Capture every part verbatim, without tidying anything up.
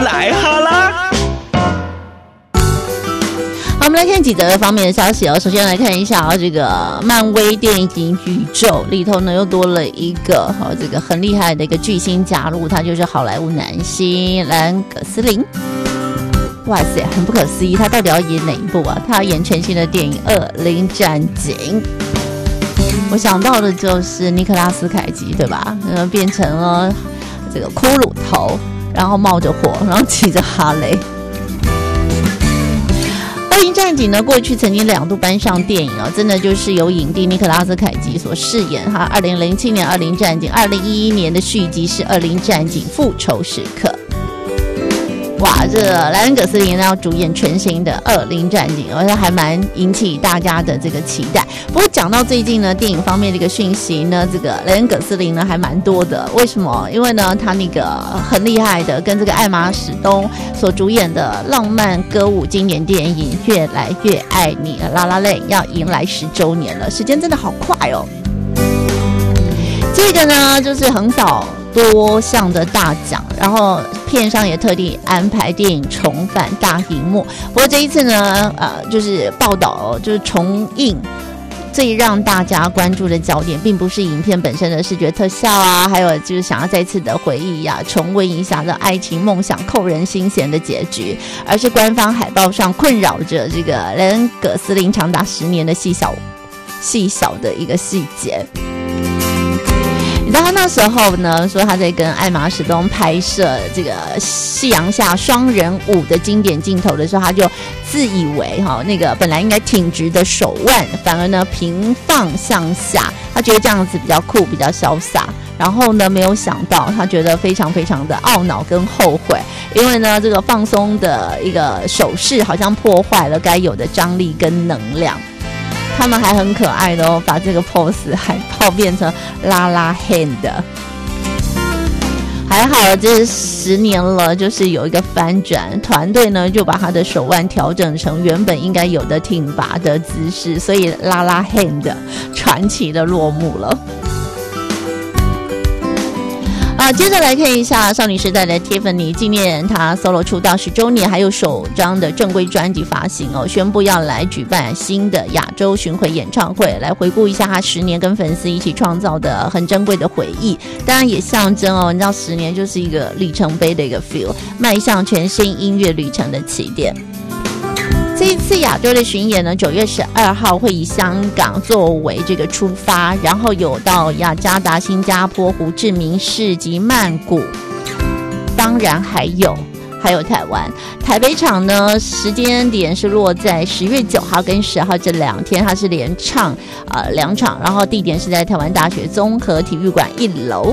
来哈啦。 好，我们来看几则方面的消息哦。首先来看一下啊，这个漫威电影宇宙里头呢又多了一个好、哦、这个很厉害的一个巨星加入，他就是好莱坞男星莱恩·葛斯林。哇塞，很不可思议，他到底要演哪一部啊？他要演全新的电影《恶灵战警》。我想到的就是尼克拉斯凯奇，对吧？呃，变成了这个骷髅头，然后冒着火，然后骑着哈雷。恶灵战警呢，过去曾经两度搬上电影啊、哦，真的就是由影帝尼克拉斯凯奇所饰演哈。二零零七年《恶灵战警》，二零一一年的续集是《恶灵战警：复仇时刻》。哇，这莱恩·葛斯林要主演全新的《恶灵战警》，而且还蛮引起大家的这个期待。不过讲到最近呢，电影方面的一个讯息呢，这个莱恩·葛斯林呢还蛮多的。为什么？因为呢，他那个很厉害的，跟这个艾玛·史东所主演的浪漫歌舞经典电影《越来越爱你》La La Land要迎来十周年了，时间真的好快哦。这个呢，就是横扫多项的大奖，然后片商也特地安排电影重返大荧幕。不过这一次呢，呃，就是报道就是重映，最让大家关注的焦点，并不是影片本身的视觉特效啊，还有就是想要再次的回忆呀、啊，重温一下的爱情梦想扣人心弦的结局，而是官方海报上困扰着这个莱恩·葛斯林长达十年的细小细小的一个细节。你知道他那时候呢，说他在跟艾玛·史东拍摄这个夕阳下双人舞的经典镜头的时候，他就自以为哈、哦、那个本来应该挺直的手腕，反而呢平放向下，他觉得这样子比较酷，比较潇洒。然后呢，没有想到他觉得非常非常的懊恼跟后悔，因为呢这个放松的一个手势好像破坏了该有的张力跟能量。他们还很可爱的哦，把这个 pose 海报变成拉拉 hand， 还好这十年了，就是有一个翻转，团队呢就把他的手腕调整成原本应该有的挺拔的姿势，所以拉拉 hand 传奇的落幕了。啊，接着来看一下少女时代的 Tiffany 纪念她 solo 出道十周年，还有首张的正规专辑发行哦，宣布要来举办新的亚洲巡回演唱会，来回顾一下她十年跟粉丝一起创造的很珍贵的回忆，当然也象征哦，你知道十年就是一个里程碑的一个 feel， 迈向全新音乐旅程的起点。这一次亚洲的巡演呢，九月十二号会以香港作为这个出发，然后有到雅加达、新加坡、胡志明市及曼谷，当然还有还有台湾。台北场呢，时间点是落在十月九号跟十号这两天，它是连唱呃两场，然后地点是在台湾大学综合体育馆一楼。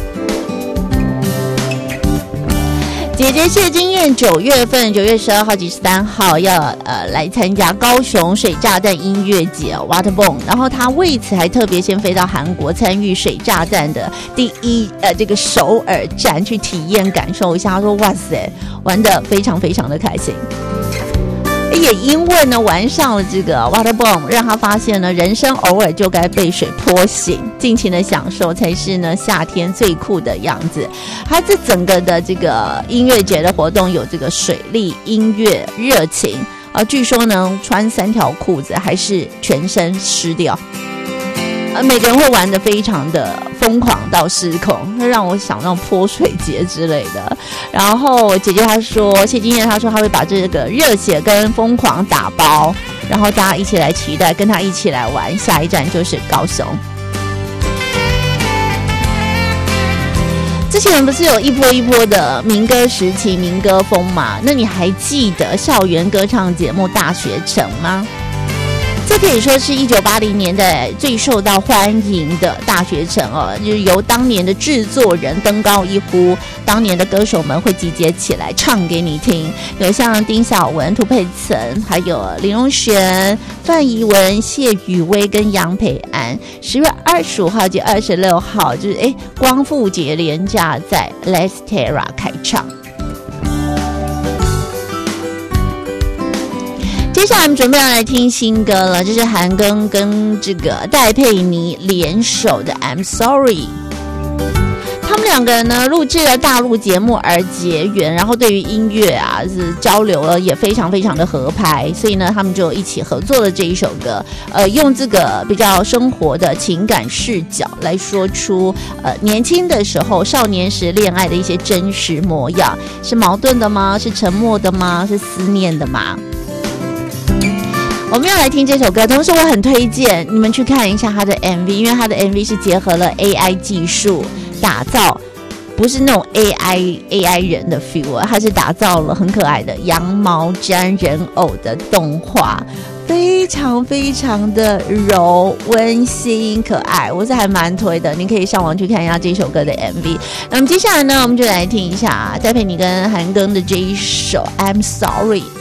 姐姐谢金燕九月份九月十二号及十三号要呃来参加高雄水炸弹音乐节 Waterborne， 然后她为此还特别先飞到韩国参与水炸弹的第一呃这个首尔站去体验感受一下，她说哇塞玩得非常非常的开心。也因为呢玩上了这个 Waterborne， 让他发现呢人生偶尔就该被水泼醒，尽情的享受才是呢夏天最酷的样子。他这整个的这个音乐节的活动有这个水力、音乐、热情啊，据说呢穿三条裤子还是全身湿掉。呃，每个人会玩得非常的疯狂到失控，会让我想到泼水节之类的。然后姐姐她说，谢金燕她说她会把这个热血跟疯狂打包，然后大家一起来期待，跟她一起来玩。下一站就是高雄。之前不是有一波一波的民歌时期、民歌风嘛？那你还记得校园歌唱节目《大学城》吗？这可以说是一九八零年代最受到欢迎的大学城哦，就是由当年的制作人登高一呼，当年的歌手们会集结起来唱给你听，有像丁晓雯、涂佩岑，还有林荣璇、范怡文、谢宇威跟杨培安。十月二十五号及二十六号，就是哎光复节连假在 Les Terra 开唱。接下来我们准备要来听新歌了，这是韩庚跟这个戴佩妮联手的 I'm Sorry。他们两个人呢录制了大陆节目而结缘，然后对于音乐啊是交流了也非常非常的合拍，所以呢他们就一起合作了这一首歌，呃，用这个比较生活的情感视角来说出呃年轻的时候少年时恋爱的一些真实模样，是矛盾的吗？是沉默的吗？是思念的吗？我们要来听这首歌，同时我很推荐你们去看一下他的 M V， 因为他的 M V 是结合了 A I 技术打造，不是那种 A I A I 人的 feel， 它是打造了很可爱的羊毛毡人偶的动画，非常非常的柔温馨可爱，我是还蛮推的，你可以上网去看一下这首歌的 M V。 那么接下来呢，我们就来听一下戴佩妮跟韩庚的这一首 I'm Sorry。